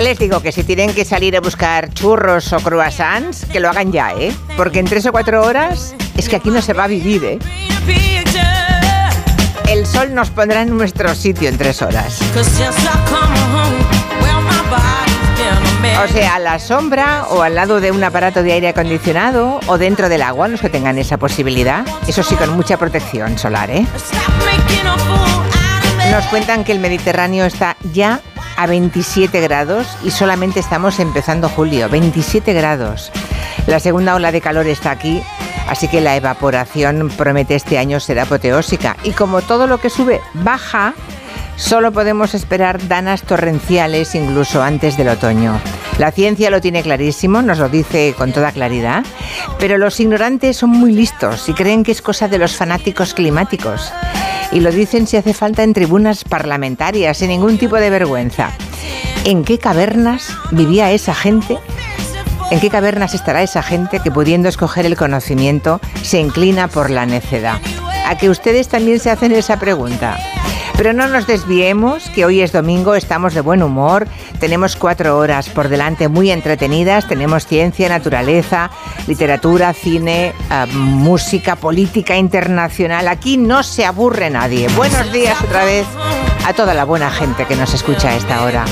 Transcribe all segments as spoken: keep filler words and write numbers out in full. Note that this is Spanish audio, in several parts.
les digo que si tienen que salir a buscar churros o croissants, que lo hagan ya, ¿eh? Porque en tres o cuatro horas es que aquí no se va a vivir, ¿eh? El sol nos pondrá en nuestro sitio en tres horas. O sea, a la sombra o al lado de un aparato de aire acondicionado o dentro del agua, los que tengan esa posibilidad. Eso sí, con mucha protección solar, ¿eh? Nos cuentan que el Mediterráneo está ya a veintisiete grados y solamente estamos empezando julio. veintisiete grados. La segunda ola de calor está aquí, así que la evaporación promete este año ser apoteósica. Y como todo lo que sube baja, solo podemos esperar danas torrenciales incluso antes del otoño. La ciencia lo tiene clarísimo, nos lo dice con toda claridad, pero los ignorantes son muy listos y creen que es cosa de los fanáticos climáticos. Y lo dicen si hace falta en tribunas parlamentarias, sin ningún tipo de vergüenza. ¿En qué cavernas vivía esa gente? ¿En qué cavernas estará esa gente que, pudiendo escoger el conocimiento, se inclina por la necedad? ¿A que ustedes también se hacen esa pregunta? Pero no nos desviemos, que hoy es domingo, estamos de buen humor, tenemos cuatro horas por delante muy entretenidas, tenemos ciencia, naturaleza, literatura, cine, uh, música, política internacional. Aquí no se aburre nadie. Buenos días otra vez a toda la buena gente que nos escucha a esta hora.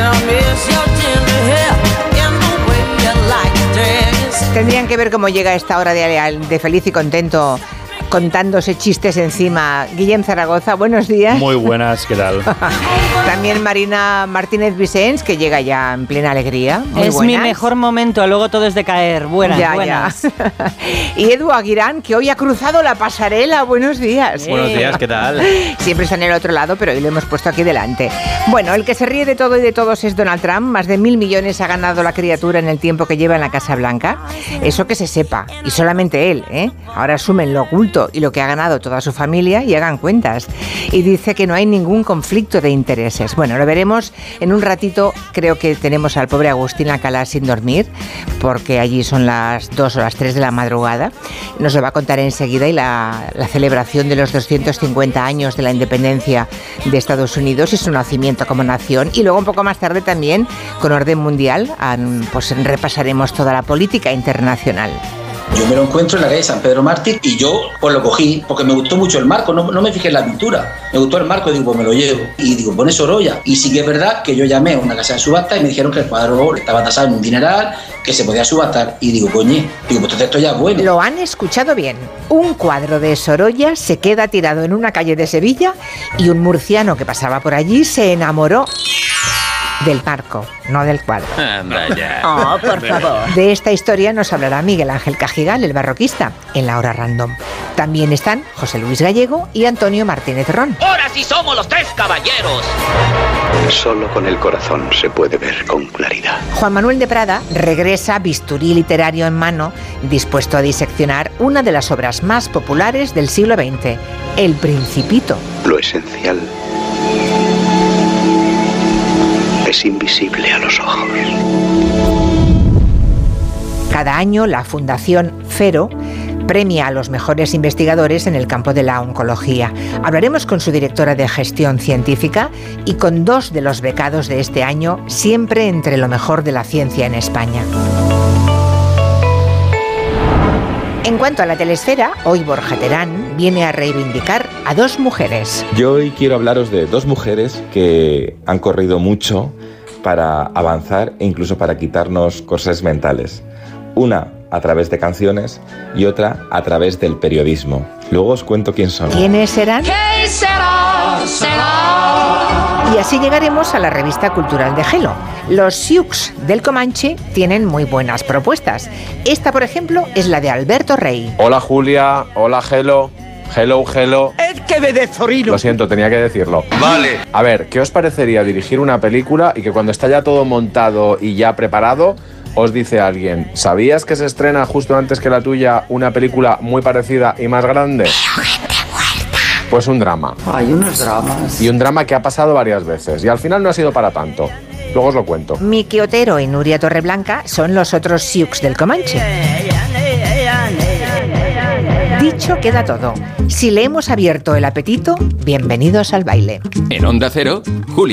Tendrían que ver cómo llega a esta hora de, de feliz y contento, contándose chistes encima. Guillem Zaragoza, buenos días. Muy buenas, ¿qué tal? También Marina Martínez Vicens, que llega ya en plena alegría. Muy es buenas. Mi mejor momento, luego todo es de caer. Buenas, ya, buenas. Ya. Y Edu Aguirán, que hoy ha cruzado la pasarela. Buenos días. Eh. Buenos días, ¿qué tal? Siempre está en el otro lado, pero hoy lo hemos puesto aquí delante. Bueno, el que se ríe de todo y de todos es Donald Trump. Más de mil millones ha ganado la criatura en el tiempo que lleva en la Casa Blanca. Eso que se sepa. Y solamente él, ¿eh? Ahora asumen lo oculto y lo que ha ganado toda su familia y hagan cuentas. Y dice que no hay ningún conflicto de intereses. Bueno, lo veremos en un ratito. Creo que tenemos al pobre Agustín Alcalá sin dormir, porque allí son las dos o las tres de la madrugada. Nos lo va a contar enseguida, y la, la celebración de los doscientos cincuenta años de la independencia de Estados Unidos y su nacimiento como nación. Y luego un poco más tarde también, con orden mundial, pues repasaremos toda la política internacional. Yo me lo encuentro en la calle San Pedro Mártir y yo pues lo cogí porque me gustó mucho el marco, no, no me fijé en la pintura, me gustó el marco y digo, pues me lo llevo. Y digo, pone Sorolla. Y sí que es verdad que yo llamé a una casa de subasta y me dijeron que el cuadro estaba tasado en un dineral, que se podía subastar. Y digo, coñe, digo, pues esto ya es bueno. Lo han escuchado bien. Un cuadro de Sorolla se queda tirado en una calle de Sevilla y un murciano que pasaba por allí se enamoró del marco, no del cuadro. Anda ya. Oh, por favor. De esta historia nos hablará Miguel Ángel Cajigal, el barroquista, en la hora random. También están José Luis Gallego y Antonio Martínez Ron. ¡Ahora sí somos los tres caballeros! Solo con el corazón se puede ver con claridad. Juan Manuel de Prada regresa bisturí literario en mano, dispuesto a diseccionar una de las obras más populares del siglo veinte, El Principito. Lo esencial es invisible a los ojos. Cada año la Fundación Fero premia a los mejores investigadores en el campo de la oncología. Hablaremos con su directora de gestión científica y con dos de los becados de este año, siempre entre lo mejor de la ciencia en España. En cuanto a la telesfera, hoy Borja Terán viene a reivindicar a dos mujeres. Yo hoy quiero hablaros de dos mujeres que han corrido mucho para avanzar e incluso para quitarnos cosas mentales. Una a través de canciones y otra a través del periodismo. Luego os cuento quién son. ¿Quiénes serán? ¿Qué será? Será. Y así llegaremos a la revista cultural de Gelo. Los Sioux del Comanche tienen muy buenas propuestas. Esta, por ejemplo, es la de Alberto Rey. Hola Julia, hola Gelo. Hello, hello. ¡Es que me de zorino! Lo siento, tenía que decirlo. Vale. A ver, ¿qué os parecería dirigir una película y que cuando está ya todo montado y ya preparado, os dice alguien, ¿sabías que se estrena justo antes que la tuya una película muy parecida y más grande? Veo gente muerta. Pues un drama. Hay unos dramas. Y un drama que ha pasado varias veces y al final no ha sido para tanto. Luego os lo cuento. Miki Otero y Nuria Torreblanca son los otros Sioux del Comanche. Dicho queda todo. Si le hemos abierto el apetito, bienvenidos al baile. En Onda Cero, Julia.